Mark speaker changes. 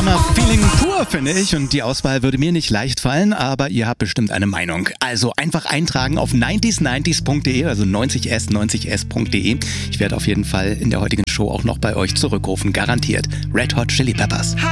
Speaker 1: Summer Feeling pur, finde ich. Und die Auswahl würde mir nicht leicht fallen, aber ihr habt bestimmt eine Meinung. Also einfach eintragen auf 90s90s.de, also 90s90s.de. Ich werde auf jeden Fall in der heutigen Show auch noch bei euch zurückrufen, garantiert. Red Hot Chili Peppers.